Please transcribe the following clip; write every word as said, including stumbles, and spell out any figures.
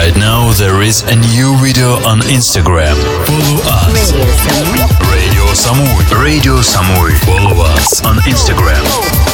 Right now there is a new video on Instagram. Follow us. Radio Samui. Radio Samui. Follow us on Instagram.